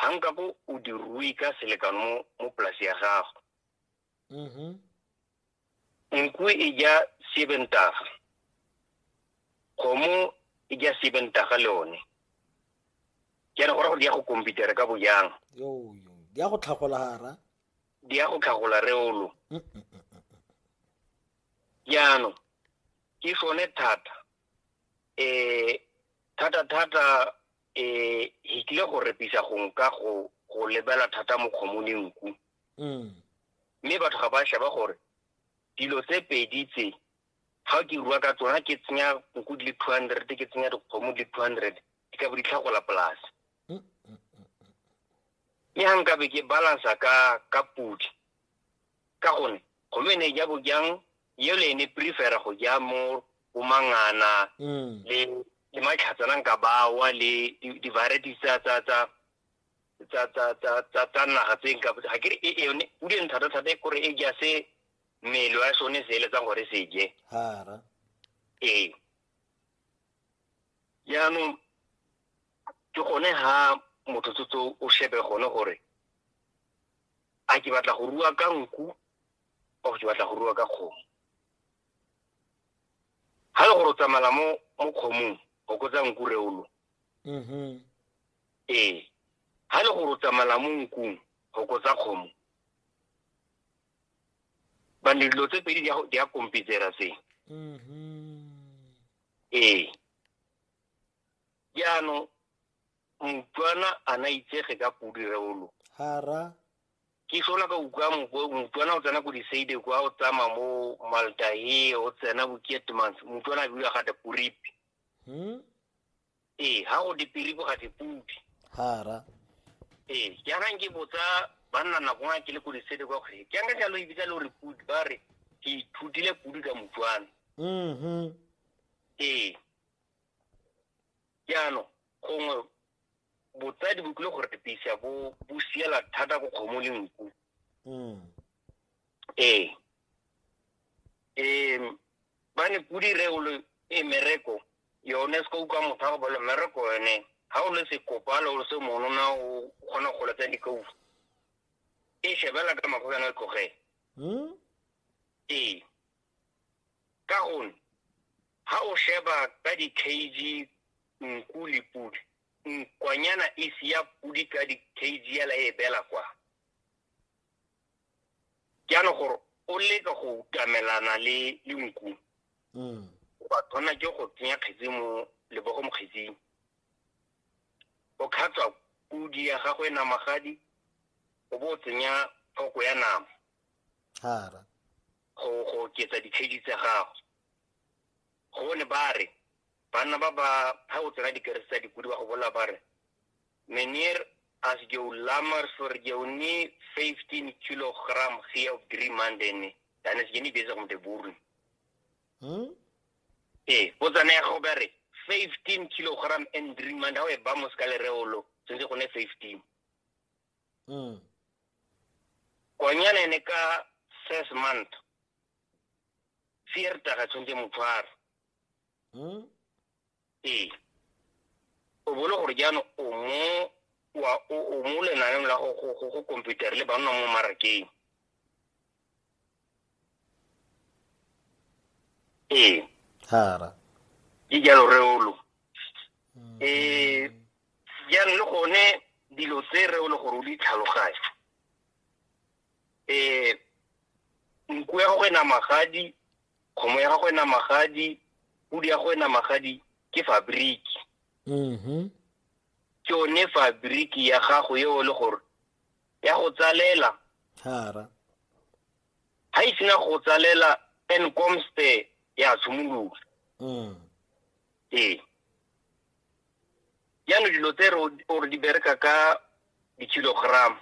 hanga go o di rui ka selekano mo polasi ya gago. Nku e ja 7 taga, kgomo e ja 7 taga le one. Ke re gore di ya go kompitere ka bojang. Di ya go tlhagola hara. Di ya go tlhagola reolo. Jaanong ke sone thata thata e tlile go repisa go nka go lebela thata mo kgomong le nku. Mme batho ga ba sheba gore dilo tse pedi tse ga ke rua ka tsona ke tsenya nku di le 200 ke tsenya dikgomo di le 200 di ka bo di tlhagola polasi. Mme ga nkabe ke balance ka pudi ka gone kgomo ene ja bojang yo le ene prefera go ja mo mangana le matlhatsana nka bawa le di-varieties tsa naga tse nka ga ke re yone o di thata e gore e ja se mmele wa sone se eletsang gore se je hara. Jaanong ke gone ha motho tsotso o shebe gone gore a ke batla go rua ka nku o ke batla go rua ka kgomo. Ha le gore o tsamala mo kgomong go kotsa nku reolo. Ha le gore o tsamala mo nkung go kotsa kgomo. Bane dilo tse pedi di a kompitsera se. Jaanong Motswana a na itsege ka pudi reolo. Hara. Ke sola ka ukwa Motswana o tsena go di-side kwa o tsama mo Maltahe o tsena bo Keetmans Motswana a bua ga de puripi. Ha go dipiripo ga dipudi. Hara. Jaanong ke botsa banna nako nga ke le go di-side kwa gore ke anga jalo e bitsa le gore pudi ba re ke ithutile pudi ka Motswana. Jaanong gongwe botsadi bo tlile gore tepisa bo siela thata go kgomo le nku. Bane pudi reolo mereko yone se go ka motho go bola mereko yone ha o le se kopala o se monona o kgona go letsa dikau shebela ka makgona go tlogela. Ka gone ha o sheba ka di-kg nku le pudi nkwanyana e siya pudi ka di-kg ya la e bela kwa. Jaanong gore o leka go tamelana le nku ba tshwana ke go tsenya kgetsi mo lebogo mo kgetsing o khatswa pudi ya gagwe namagadi o bo tsenya thoko ya nama hara go ketsa di-kg tsa gago. Gone ba re bana ba ha o tsena dikerese tsa dipudi ba go bola ba re meneer as jou lammer vir jou nie 15 kilogram gee op 3 maande dan is jy nie besig om te boer nie. Wat dan go bere 15 kilogram in 3 maande hoe ba mos ka le reolo tse go ne 15. Kwanyana ne ka 6 month 4 daga tshonje motshwara. O bolo gore jano o mo le nang la go computer le ba nna mo marakeng. hara. Di jalo reolo. Jang le gone dilo tse reolo gore o di tlhaloganya. Nku ya go ena magadi, kgomo ya go ena magadi, pudi ya go ena magadi ke fabric. Ke one fabric ya gago yo le gore ya go tsalela. Hara. Ha e sena go tsalela enkomste ya tshumolola. Jaanong dilo tse re di bereka ka di-kilogram.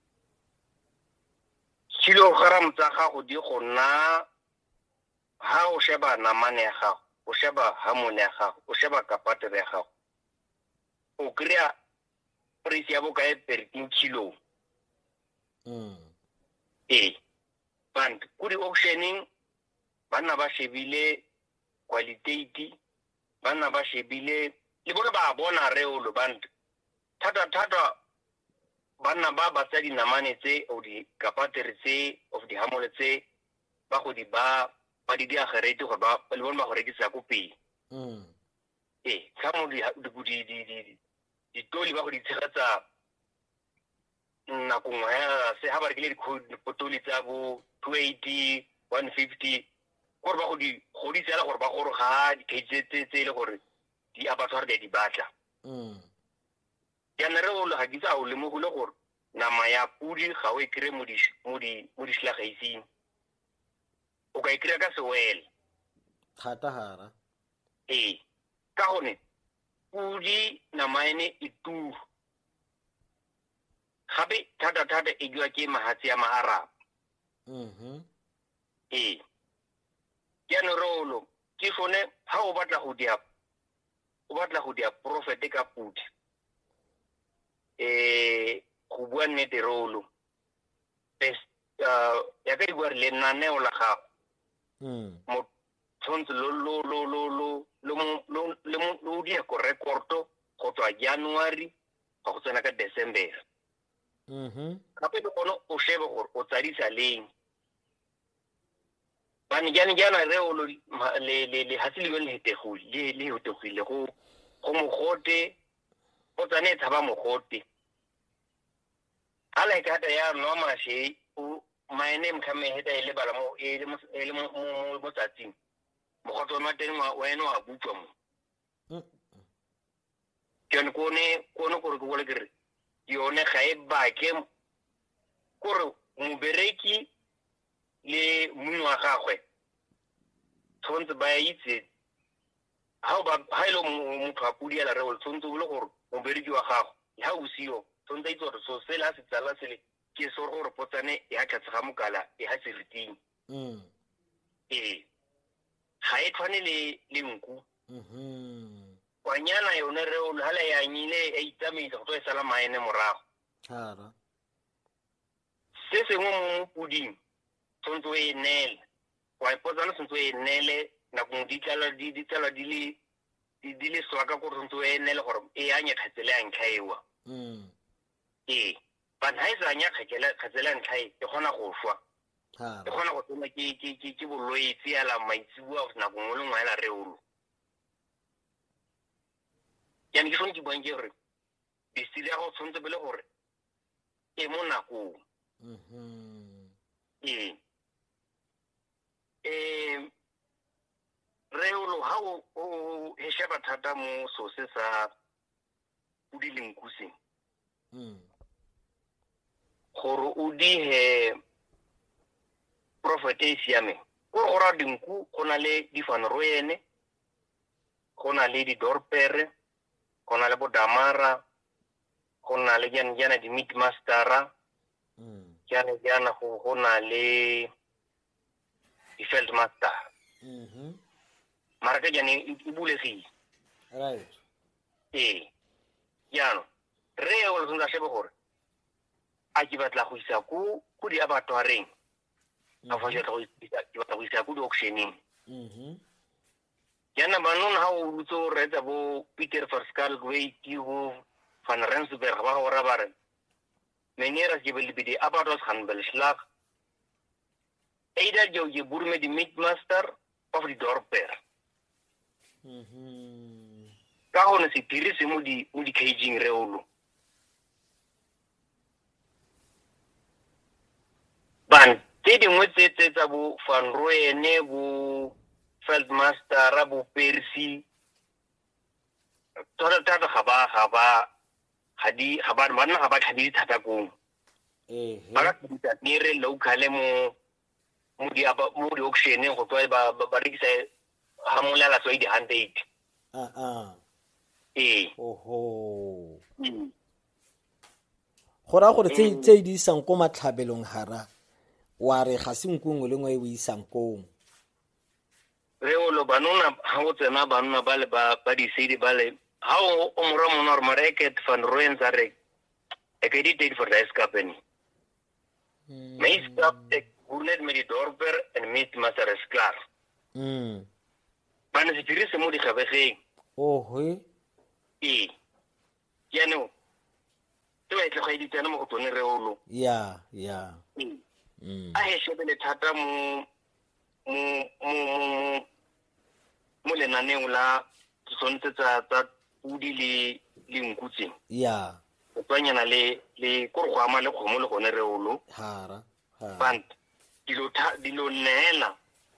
Kilogram tsa gago di go nna ha o sheba namane ya gago, o sheba hamone ya gago, o sheba kapatere ya gago. O kry-a price ya bokae per 10 kilo. Band ko di-auctioning banna ba shebile quality, banna ba shebile le bone ba bona reolo band thata banna ba ba tsa dinamane tse o di kapateri tse of di hamole tse ba go di ba di agerete go ba le bona go rekisa ko pele ka mo di toli ba go di tshegatsa nako ngwa se ha ba rekile di potoli tsa bo 280 150 gore ba go di tsela gore ba gore ga di kgetse tse le gore di abatwa di batla ya nna re o le ga ke sa o lemogile gore nama ya pudi ga o e kry mo di slagaising o ka e kry ka sewele thata hara ka gone pudi nama ene e turu gape thata e jwa ke mahatsi a maarab yana rolo ke fone ha o batla go dia profete ka pudi go bua nnete rolo ya ka bua le naneo la gago mo tshwanetse lo dia ko rekordo go tswa January go tsena ka December gape le gone o shebe gore o tsadisa leng bane jana rolo le hatsi le hetegile go mogote o tsane thaba mogote ala ka ya no mashe o my name kame heta ile bala mo ele mo tsatsing mogoto ma teng wena wa butswa mo ke kone gore go le kere yone ga e ba ke gore mo bereki le munwa wa gagwe tsontse ba itse ha ilo motho a pudi ala re o tsontse le gore mo bereki wa gago ha o sio tsontse itse gore so sela se tsala sele ke so gore potsane ya tlatsa mokala e ha seriting ga e tshwane le nku kwanyana yone re o hala ya nyile e itamisa go tsoe sala maene morago se sengwe mo puding tsontse o e nele wa ipotsana tsontse o e nele na go di tsala di le swaka go tsontse o e nele gore e anya khatsela ya ntlhaewa but ha isa anya khatsela ntlhae e gona go shwa e gona go tsena ke bolwetse ala maitsibua na go ngole ngwana re olo ya ke shone ke bang ke gore di ya go tsontse bele gore e mo nakong re olo ha o he sheba thata mo so se sa o di lenkuseng gore o di he profete siame go ra dinku go na le di fanroene go na le di dorpere go na le bo damara go na le jana di meat mastera jana go na le di field master mara ke jana e bulegile right jana re o le shebe gore a ke batla go isa ku di abatwareng a fa jwa go isa ku di auctioning jana banona ha o butso reta bo Peter Verskal Gwey go van Rensburg ba go rabare menera ke belibidi abatos hanbel slag eida jo je burme di meat master of the dorper ka hona se dirisi mo di caging reolo ban tse dingwe tse tsa bo van Rooyen bo Feldmaster bo Percy tota ga ba thata kong ba ka ditsa dire local mo di auction go tswa ba rekisa ha molala tswa di 100 gora gore tse di isang ko matlhabelong hara wa re ga se nkongwe le ngwe e isang kong re o lo banona ha o tsena banona ba le ba di sedi ba le ha o mora mona re market van Rooyen za re e ke di date for the company mais stop the bullet met die dorper en met master is klaar bana se dirise mo di gabegeng he ya no to e tle go editsana mo go tsone reolo ya a he shebele thata mo lenaneng la tshwanetse tsa pudi le nkutseng ya o tswanyana le go go ama le kgomo le gone reolo hara bant dilo nela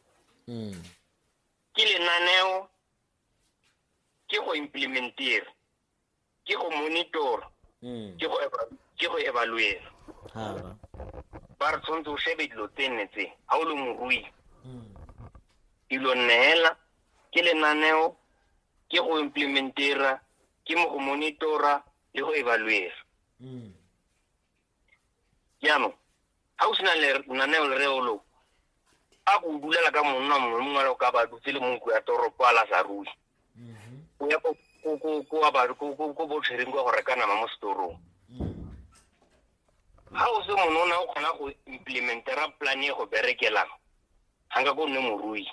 ke lenaneo ke go implementera ke go monitor ke go evaluate hara ba re tshwanetse o shebe dilo tsene tse ha o le morui dilo nela ke lenaneo ke go implementera ke mo go monitora le go evaluate jaanong ha o sena lenaneo le reolo a go dulela ka monna mongwe o ka ba dutse le monku ya toropo a la sa rui o ya ko bo tshwereng go reka nama mo setorong ha o se monona o kgona go implementera plan e go berekelang hanga go nne morui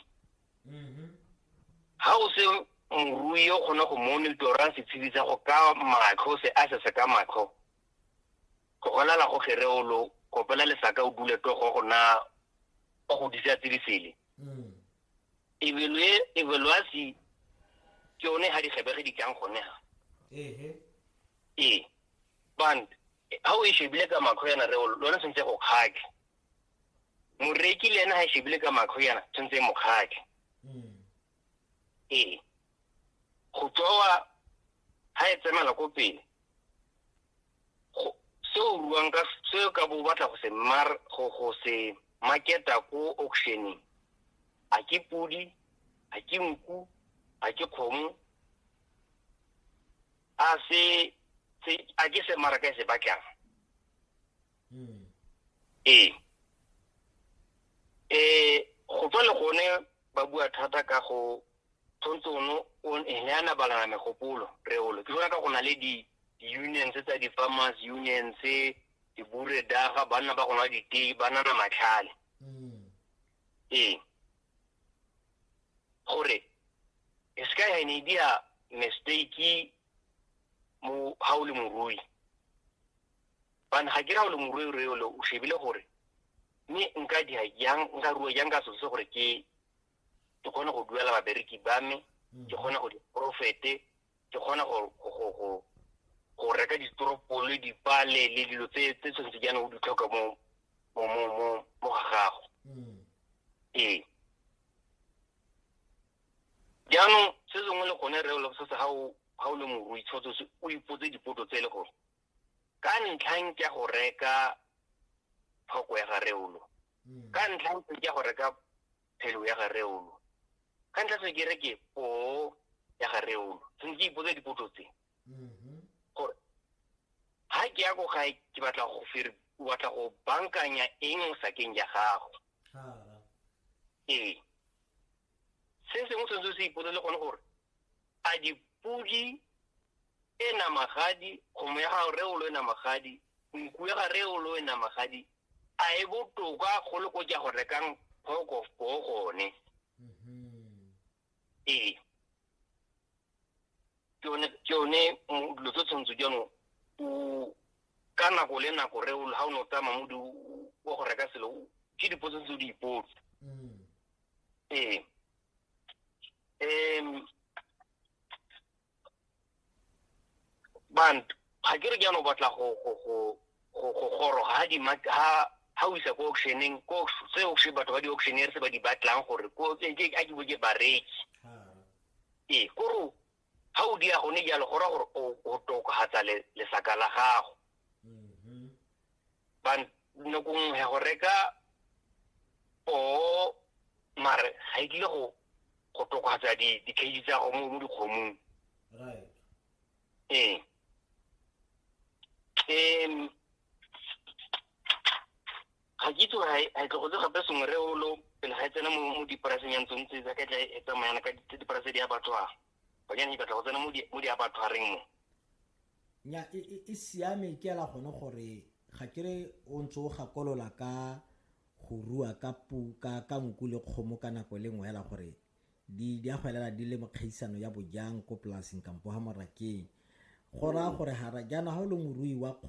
ha o se morui o kgona go monitora setshedi sa go ka makgo se a se ka makgo go golala go kgereolo go pela lesaka o dule to go na go disa tirisele evaluasi ke one ha di gebege di kang gone ha band ha o shebile ka makgo yana reolo lona sentse go khake moreki le ena ha shebile ka makgo yana sentse mo khake go tsoa ha e tsemela ko pele so ruang ka se ka bo batla go se marketa ko auctioning a ke pudi a ke nku a ke kgomo a ke se maraka se bakang go tswa le gone ba bua thata ka go tsontsono on yana balana megopolo reolo ke bona ka gona le di unions tsa di farmers unions di bure daga bana ba gona di tee bana na matlhale gore eska ya ne dia mistake mo haule morui bana ga kira le morui reolo o shebile gore ni nka di yang nka ruo yang ka so gore ke kgona go duela babereki ba me ke kgona go di profete ke kgona go reka ditoropolo dipale le dilo tse tshwanetse jana o di tlhoka mo gago jaanong se sengwe le gone reolo se se ha o le morui tshotse o ipotse dipotso tse le gore ka ntlhang ke go reka phoko ya ga reolo ka ntlhang ke go reka phelo ya ga reolo ka ntlha se ke reke po ya ga reolo se ke ipotse dipotso tse gore ha ke ya go ga ke batla go bankanya eng sa keng ya gago se sengwe se se ipotse le gone gore a dipudi e na magadi kgomo ya ga reolo e na magadi nku ya ga reolo e na magadi a e botoka go le go ja go rekang phoko po gone ke lo tso tsontso jano o ka nako le nako reolo ha o no tama mo di go reka selo ke dipotso tse di ipotse band ha ke re jano batla go goro ha o isa ko auctioning ko se auction batho ba di auctioneer se ba di batlang gore ko ke a ke boje bareki koro ha o dia gone jalo gora gore o tokahatsa le saka la gago ban no kung he go reka o mare ha ile go tokahatsa di kg tsa go mo di khomong right ga ke tso ha go tsa gape sengwe reolo pele ga tsena mo dipraseng ya ntse tsa ka tla e tsamayana ka diprase di a batho ba nyane ba tla go tsena mo di a batho a reng mo nya e siame ke la gone gore ga kere o ntse o gakolola ka go rua ka puka ka nku le kgomo ka nako le ngwe la gore di a gwelela di le mokgaisano ya bojang ko polaseng kampo ha morakeng gora gore hara jana ha o le morui wa